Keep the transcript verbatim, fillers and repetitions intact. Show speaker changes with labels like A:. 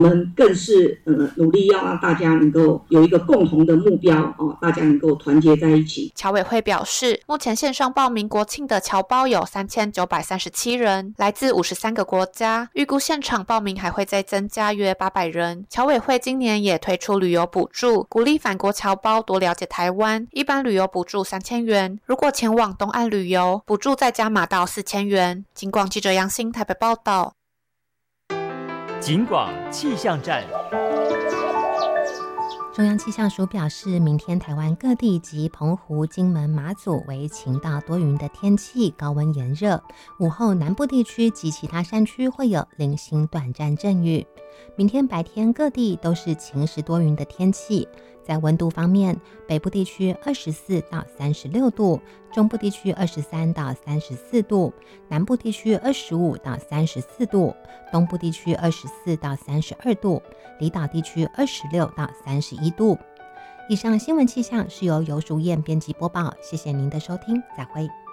A: 我们更是呃努力要让大家能够有一个共同的目标哦，大家能够团结在一起。
B: 侨委会表示，目前线上报名国庆的侨胞有三千九百三十七人，来自五十三个国家，预估现场报名还会再增加约八百人。侨委会今年也推出旅游补助，鼓励返国侨胞多了解台湾，一般旅游补助三千元，如果前往东岸旅游，补助再加码到四千元。警广记者杨欣台北报道。
C: 警广气象站。
D: 中央气象署表示，明天台湾各地及澎湖、金门、马祖为晴到多云的天气，高温炎热。午后南部地区及其他山区会有零星短暂阵雨。明天白天各地都是晴时多云的天气。在温度方面，北部地区二十四到三十六度，中部地区二十三到三十四度，南部地区二十五到三十四度，东部地区二十四到三十二度，离岛地区二十六到三十一度。以上新闻气象是由游淑燕编辑播报，谢谢您的收听，再会。